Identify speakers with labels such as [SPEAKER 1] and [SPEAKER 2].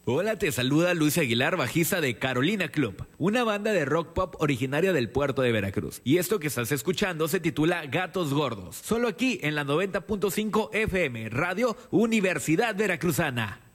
[SPEAKER 1] Hola, te saluda Luis Aguilar, bajista de Carolina Club, una banda de rock pop originaria del puerto de Veracruz. Y esto que estás escuchando se titula Gatos Gordos, solo aquí en la 90.5 FM, Radio Universidad Veracruzana.